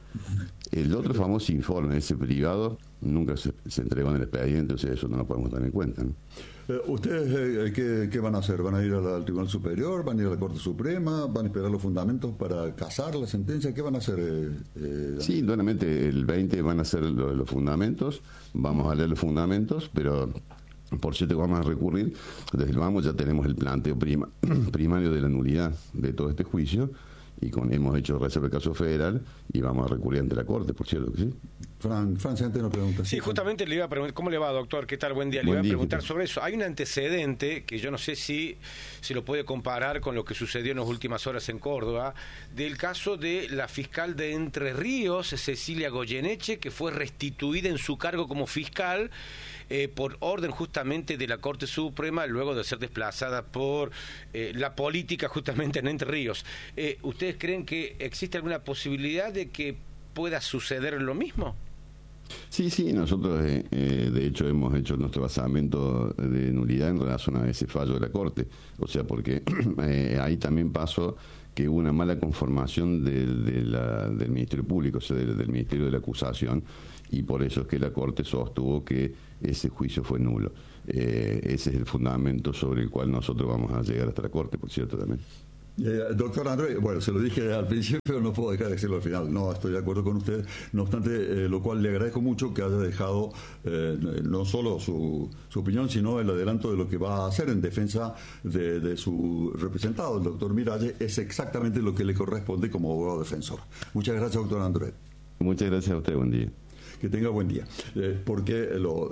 [SPEAKER 21] El otro famoso informe, ese privado, nunca se entregó en el expediente, o sea, eso no lo podemos tener en cuenta, ¿no?
[SPEAKER 1] ¿Ustedes qué van a hacer? ¿Van a ir al Tribunal Superior? ¿Van a ir a la Corte Suprema? ¿Van a esperar los fundamentos para casar la sentencia? ¿Qué van a hacer?
[SPEAKER 21] Sí, indudablemente el 20 van a ser los fundamentos, vamos a leer los fundamentos, pero por cierto vamos a recurrir, desde el vamos ya tenemos el planteo primario de la nulidad de todo este juicio, y hemos hecho reserva de caso federal y vamos a recurrir ante la Corte, por cierto que sí.
[SPEAKER 1] Francia nos pregunta.
[SPEAKER 20] Sí, justamente le iba a preguntar, ¿cómo le va, doctor? ¿Qué tal? Buen día. Le iba a preguntar sobre eso. Hay un antecedente que yo no sé si se lo puede comparar con lo que sucedió en las últimas horas en Córdoba, del caso de la fiscal de Entre Ríos, Cecilia Goyeneche, que fue restituida en su cargo como fiscal por orden justamente de la Corte Suprema, luego de ser desplazada por la política justamente en Entre Ríos. ¿Ustedes creen que existe alguna posibilidad de que pueda suceder lo mismo?
[SPEAKER 21] Sí, nosotros de hecho hemos hecho nuestro basamento de nulidad en relación a ese fallo de la Corte, o sea, porque ahí también pasó que hubo una mala conformación del Ministerio Público, o sea, del Ministerio de la Acusación, y por eso es que la Corte sostuvo que ese juicio fue nulo. Ese es el fundamento sobre el cual nosotros vamos a llegar hasta la Corte, por cierto, también.
[SPEAKER 1] Doctor André, bueno, se lo dije al principio, pero no puedo dejar de decirlo al final. No, estoy de acuerdo con usted. No obstante, lo cual le agradezco mucho que haya dejado no solo su opinión, sino el adelanto de lo que va a hacer en defensa de su representado, el doctor Miralles. Es exactamente lo que le corresponde como abogado defensor. Muchas gracias, doctor André.
[SPEAKER 21] Muchas gracias a usted, buen día.
[SPEAKER 1] Que tenga buen día. Porque,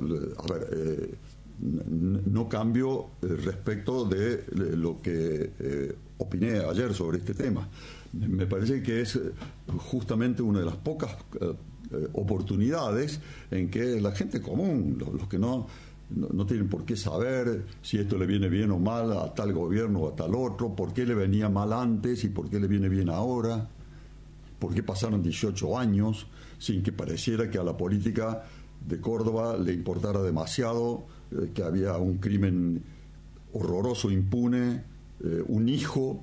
[SPEAKER 1] no cambio respecto de lo que opiné ayer sobre este tema. Me parece que es justamente una de las pocas oportunidades en que la gente común, los que no tienen por qué saber si esto le viene bien o mal a tal gobierno o a tal otro, por qué le venía mal antes y por qué le viene bien ahora, por qué pasaron 18 años sin que pareciera que a la política de Córdoba le importara demasiado, que había un crimen horroroso, impune, un hijo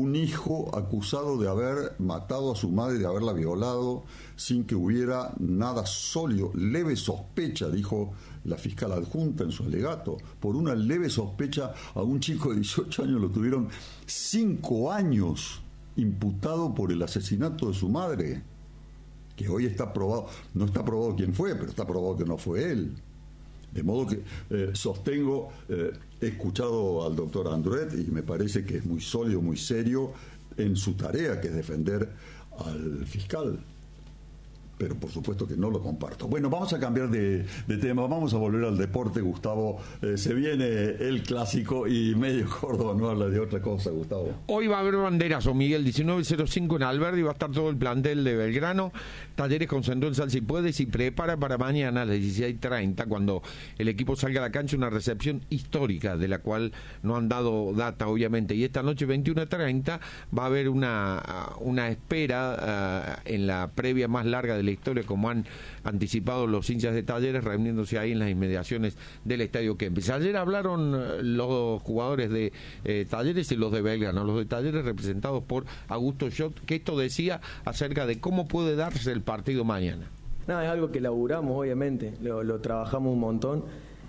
[SPEAKER 1] acusado de haber matado a su madre, de haberla violado, sin que hubiera nada sólido, leve sospecha, dijo la fiscal adjunta en su alegato. Por una leve sospecha a un chico de 18 años lo tuvieron 5 años imputado por el asesinato de su madre, que hoy está probado, no está probado quién fue, pero está probado que no fue él. De modo que sostengo, he escuchado al doctor Andret y me parece que es muy sólido, muy serio en su tarea, que es defender al fiscal. Pero por supuesto que no lo comparto. Bueno, vamos a cambiar de tema, vamos a volver al deporte, Gustavo. Se viene el clásico y medio Córdoba no habla de otra cosa, Gustavo.
[SPEAKER 3] Hoy va a haber banderazo, Miguel, 19:05 en Alberdi, va a estar todo el plantel de Belgrano. Talleres concentró en Sal si puede, y prepara para mañana a las 16:30, cuando el equipo salga a la cancha, una recepción histórica de la cual no han dado data, obviamente. Y esta noche, 21:30, va a haber una espera en la previa más larga de la historia, como han anticipado los hinchas de Talleres, reuniéndose ahí en las inmediaciones del Estadio Kempes. Ayer hablaron los jugadores de Talleres y los de Belgrano, los de Talleres representados por Augusto Schott, que esto decía acerca de cómo puede darse el partido mañana.
[SPEAKER 22] No, es algo que laburamos, obviamente, lo trabajamos un montón.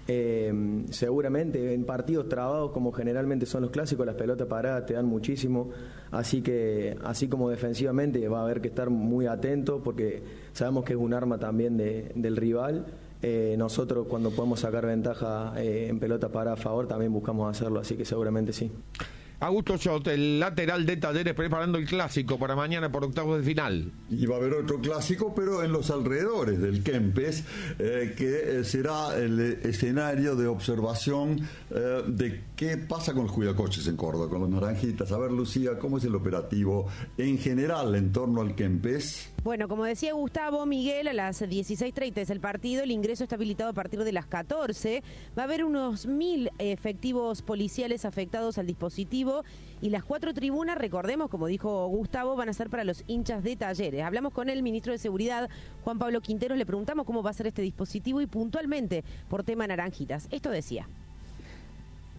[SPEAKER 22] Seguramente en partidos trabados como generalmente son los clásicos, las pelotas paradas te dan muchísimo, así que así como defensivamente va a haber que estar muy atento, porque sabemos que es un arma también del rival. Nosotros cuando podemos sacar ventaja en pelota parada a favor también buscamos hacerlo, así que seguramente sí.
[SPEAKER 3] Augusto Schott, el lateral de Talleres, preparando el clásico para mañana por octavos de final.
[SPEAKER 1] Y va a haber otro clásico, pero en los alrededores del Kempes, que será el escenario de observación de qué pasa con los cuidacoches en Córdoba, con los naranjitas. A ver, Lucía, ¿cómo es el operativo en general en torno al Kempes?
[SPEAKER 12] Bueno, como decía Gustavo, Miguel, a las 16:30 es el partido, el ingreso está habilitado a partir de las 14, va a haber unos 1000 efectivos policiales afectados al dispositivo y las 4 tribunas, recordemos, como dijo Gustavo, van a ser para los hinchas de Talleres. Hablamos con el ministro de Seguridad, Juan Pablo Quinteros, le preguntamos cómo va a ser este dispositivo y puntualmente por tema naranjitas. Esto decía.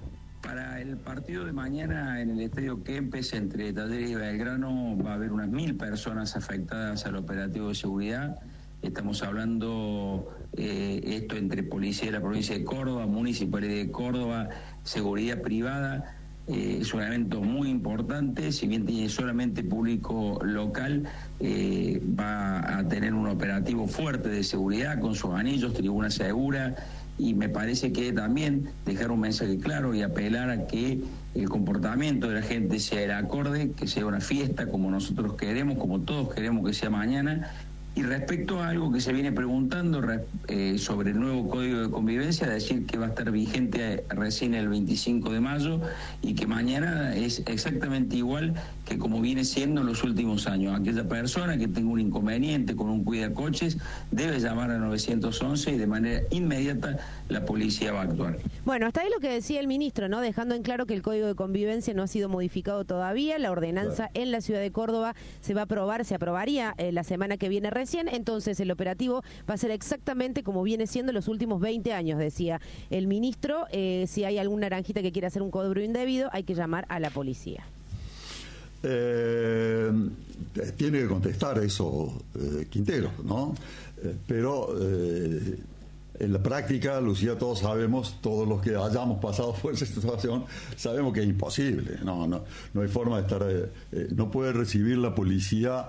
[SPEAKER 8] Para el partido de mañana en el Estadio Kempes entre Talleres y Belgrano va a haber unas 1000 personas afectadas al operativo de seguridad. Estamos hablando esto entre policía de la provincia de Córdoba, municipalidad de Córdoba, seguridad privada. Es un evento muy importante, si bien tiene solamente público local, va a tener un operativo fuerte de seguridad con sus anillos, tribuna segura, y me parece que también dejar un mensaje claro y apelar a que el comportamiento de la gente sea el acorde, que sea una fiesta como nosotros queremos, como todos queremos que sea mañana. Y respecto a algo que se viene preguntando sobre el nuevo Código de Convivencia, decir que va a estar vigente recién el 25 de mayo y que mañana es exactamente igual que como viene siendo en los últimos años. Aquella persona que tenga un inconveniente con un cuidacoches debe llamar a 911 y de manera inmediata la policía va a actuar.
[SPEAKER 12] Bueno, hasta ahí lo que decía el ministro, ¿no? Dejando en claro que el Código de Convivencia no ha sido modificado todavía. La ordenanza en la ciudad de Córdoba se va a aprobar, se aprobaría la semana que viene recién. Entonces el operativo va a ser exactamente como viene siendo los últimos 20 años, decía el ministro. Si hay algún naranjita que quiera hacer un cobro indebido, hay que llamar a la policía.
[SPEAKER 1] Tiene que contestar eso Quintero, ¿no? Pero en la práctica, Lucía, todos sabemos, todos los que hayamos pasado por esa situación, sabemos que es imposible. No hay forma de estar. No puede recibir la policía